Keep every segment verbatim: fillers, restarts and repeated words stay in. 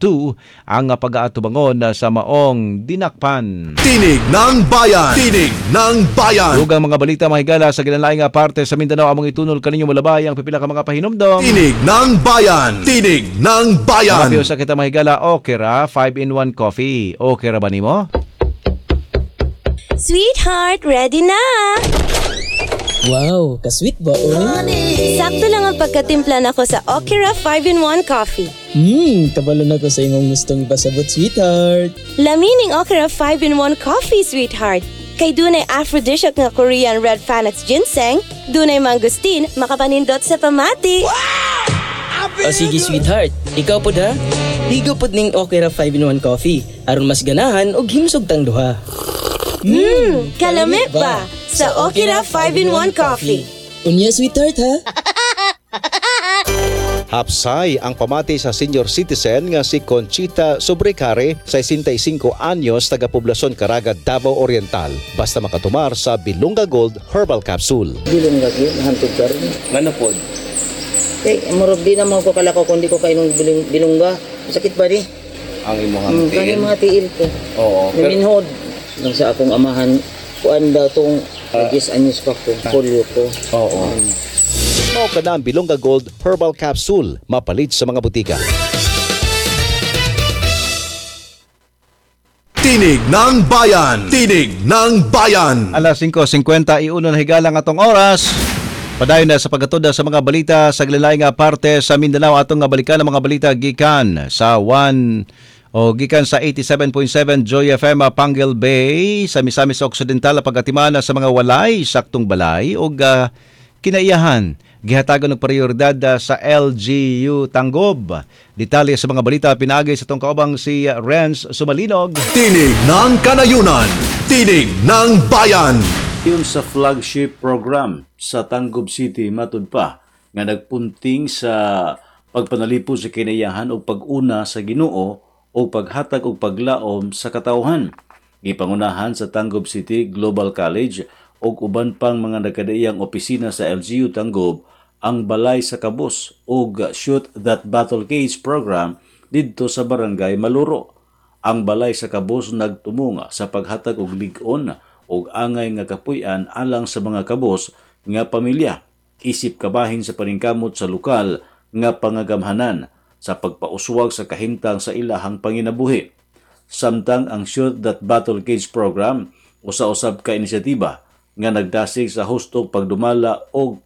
two ang pag-aatubangon sa maong dinakpan. Tinig ng Bayan! Tinig ng Bayan! Dugang mga balita mahigala sa ginalaing parte sa Mindanao among itunol kaninyo mulabay ang pipila ka mga pahinumdom. Tinig ng Bayan! Tinig ng Bayan! Mga sa kita mahigala, okay ra, five in one coffee. Okay ra ba nimo? Sweetheart, ready na! Wow, ka-sweet ba, oy? Sakto lang ang pagkatimpla nako sa Okira five in one coffee. Hmm, kabalo na ko sa imong gustong ipasabot, sweetheart. Lamining Okira five in one coffee, sweetheart. Kay dunay aphrodisiac nga Korean red Phoenix ginseng, dunay mangustin, makapanindot sa pamati. O sige, sweetheart, ikaw po da? Higo po ning Okira five in one coffee, aron mas ganahan og himsog tang duha. Hmm, kalamit ba? Sa Okira five in one coffee. Unya, sweetheart, ha? Hapsay ang pamati sa senior citizen nga si Conchita Sobrecare, sesenta y cinco anyos, taga-poblasyon Caraga, Davao Oriental. Basta makatumar sa Bilunga Gold Herbal Capsule. Bilunga Gold, hantod ka rin. Ngano po? Eh, marog di naman ko kalakaw kung di ko kayo ng bilung, bilungga. Sakit ba di? Ang imong Hmm, kaya mga tiil ko. Oo. Pero, Naminhod. Nang sa akong amahan, kuan daw itong agis anyos pa ko, polio ko. oo. Mao ka na ang Bilunga Gold Herbal Capsule, mapalit sa mga butika. Tinig ng Bayan! Tinig ng Bayan! Alas five fifty iuno na higalang atong oras. Padayon na sa pagatuda sa mga balita sa ginalaing parte sa Mindanao atong nga balikan ang mga balita gikan sa one o gikan sa eighty-seven point seven Joy F M Panguil Bay sa Misamis Occidental pagatimana sa mga walay saktong balay o uh, kinaiyahan gihatagan ng prioridad sa L G U Tanggob. Detalye sa mga balita pinagay sa tong kaubang si Renz Sumalinog. Tinig ng Kanayunan! Tinig ng Bayan! Yun sa flagship program sa Tanggob City matud pa nga nagpunting sa pagpanalipo sa kinayahan o pag-una sa Ginoo o paghatag o paglaom sa katawhan. Gipangunahan sa Tanggob City Global College o uban pang mga nagkadaiyang opisina sa L G U Tanggob ang Balay sa Kabos o Shoot That Battle Case program didto sa Barangay Maluro. Ang Balay sa Kabos nagtumunga sa paghatag og lig-on o angay nga kapuy-an alang sa mga kabos nga pamilya, isip kabahin sa paningkamot sa lokal nga pangagamhanan sa pagpauswag sa kahimtang sa ilahang panginabuhi. Samtang ang Shoot That Battle Cage program usa-usab ka inisyatiba nga nagdasig sa hustong pagdumala o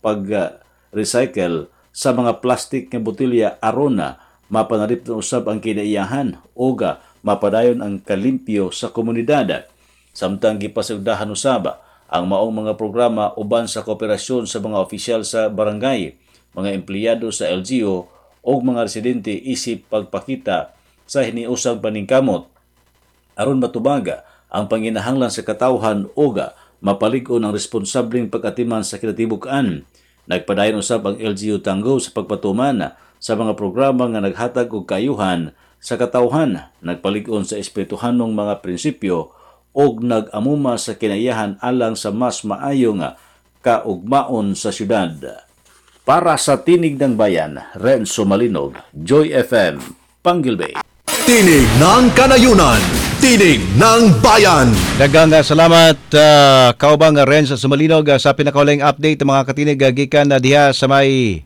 pag-recycle sa mga plastik nga botelya aron na mapanarip na usab ang kinaiyahan o ga mapadayon ang kalimpyo sa komunidad. Samtang gipasugdahan usaba ang maong mga programa uban sa kooperasyon sa mga opisyal sa barangay, mga empleyado sa L G U o mga residente isip pagpakita sa hiniusang paningkamot aron matubaga ang panginahanglan sa katawhan o ga mapalig-on ang responsableng pag-atiman sa kinatibuk-an. Nagpadayon usab ang L G U Tanggob sa pagpatuman sa mga programa nga naghatag og kaayuhan sa katawhan, nagpalig-on sa espirituhanong mga prinsipyo og nag-amuma sa kinaiyahan alang sa mas maayo nga kaugmaon sa syudad. Para sa Tinig ng Bayan, Renzo Malinog, Joy F M, Panguil Bay. Tinig ng Kanayunan! Tinig ng Bayan! Daghang salamat uh, kaubang Renzo Sumalinog uh, sa pinakauling update mga katinig uh, gikan na diha sa may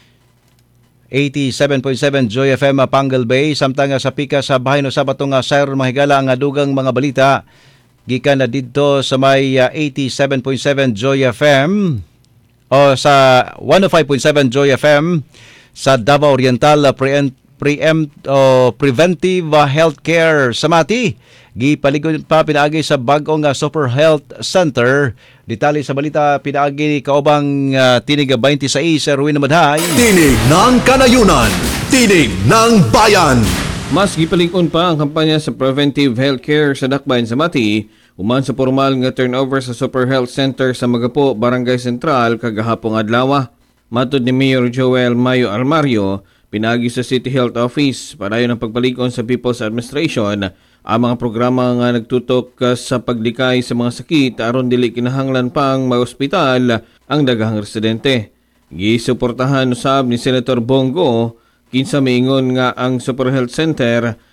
eighty-seven point seven Joy F M uh, Panguil Bay. Samtang uh, sa pika sa bahay no sabatong uh, Siron mahigala ang uh, dugang mga balita gikan na didto sa may uh, eighty-seven point seven Joy F M o sa one oh five point seven Joy F M sa Davao Oriental uh, pre preempt o preventive uh, healthcare sa Mati. Gipaligod pa pinaagi sa bag-ong uh, Super Health Center. Detalye sa balita pinaagi kaubang uh, Tinig twenty-six Erwin Madhay. Tinig ng Kanayunan! Tinig ng Bayan! Mas gipalig-on pa ang kampanya sa preventive healthcare sa Dakbayan sa Mati, uman sa formal nga turnover sa Super Health Center sa Magapo, Barangay Central kagahapong adlaw. Matud ni Mayor Joel Mayo Almario, pinagi sa City Health Office padayon ang pagpalig-on sa People's Administration ang mga programa nga nagtutok sa paglikay sa mga sakit aron dili kinahanglan pang ma-ospital ang daghang residente. Gisuportahan usab ni Senator Bongo Kinsa miingon nga ang Super Health Center